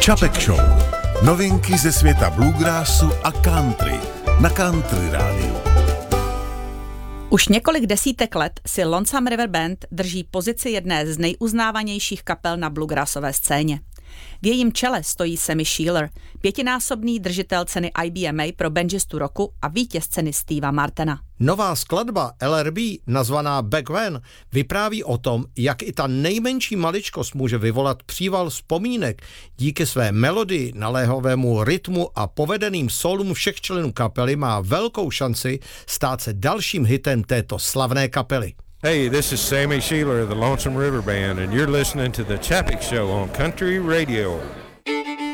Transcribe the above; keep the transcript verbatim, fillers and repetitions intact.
Čapek Show. Novinky ze světa bluegrassu a country na Country rádiu. Už několik desítek let si Lonesome River Band drží pozici jedné z nejuznávanějších kapel na bluegrassové scéně. V jejím čele stojí Sammy Sheeler, pětinásobný držitel ceny I B M A pro banjistu roku a vítěz ceny Steva Martina. Nová skladba L R B, nazvaná Back When, vypráví o tom, jak i ta nejmenší maličkost může vyvolat příval vzpomínek díky své melodii, naléhovému rytmu a povedeným solům všech členů kapely má velkou šanci stát se dalším hitem této slavné kapely. Hey, this is Sammy Sheeler of the Lonesome River Band, and you're listening to the Chapek Show on Country Radio.